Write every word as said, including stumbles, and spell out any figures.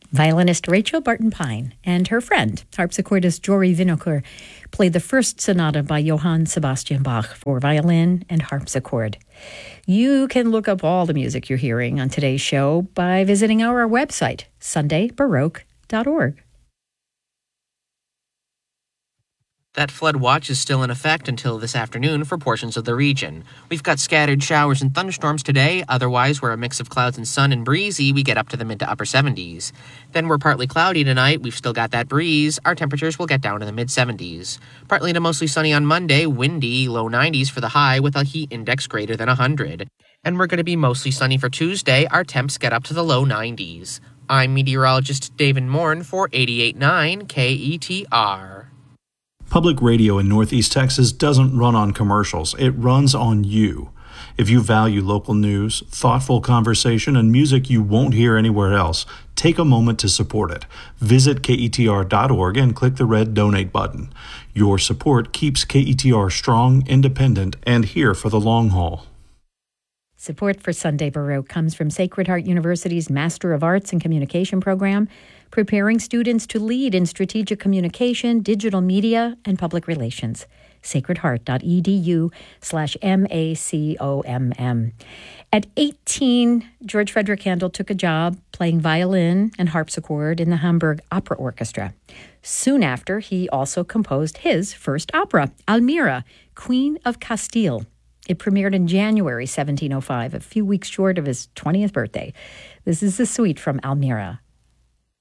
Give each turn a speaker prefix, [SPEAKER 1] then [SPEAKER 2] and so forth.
[SPEAKER 1] Violinist Rachel Barton-Pine and her friend, harpsichordist Jory Winokur, played the first sonata by Johann Sebastian Bach for violin and harpsichord. You can look up all the music you're hearing on today's show by visiting our website, sunday baroque dot org.
[SPEAKER 2] That flood watch is still in effect until this afternoon for portions of the region. We've got scattered showers and thunderstorms today. Otherwise, we're a mix of clouds and sun and breezy. We get up to the mid to upper seventies. Then we're partly cloudy tonight. We've still got that breeze. Our temperatures will get down to the mid seventies. Partly to mostly sunny on Monday. Windy, low nineties for the high with a heat index greater than one hundred. And we're going to be mostly sunny for Tuesday. Our temps get up to the low nineties. I'm meteorologist David Morn for eighty-eight point nine K E T R.
[SPEAKER 3] Public radio in Northeast Texas doesn't run on commercials. It runs on you. If you value local news, thoughtful conversation, and music you won't hear anywhere else, take a moment to support it. Visit K E T R dot org and click the red donate button. Your support keeps K E T R strong, independent, and here for the long haul.
[SPEAKER 1] Support for Sunday Baroque comes from Sacred Heart University's Master of Arts in Communication program, preparing students to lead in strategic communication, digital media, and public relations. sacred heart dot e d u slash M A C O M M. At eighteen, George Frederick Handel took a job playing violin and harpsichord in the Hamburg Opera Orchestra. Soon after, he also composed his first opera, Almira, Queen of Castile. It premiered in January seventeen oh five, a few weeks short of his twentieth birthday. This is the suite from Almira.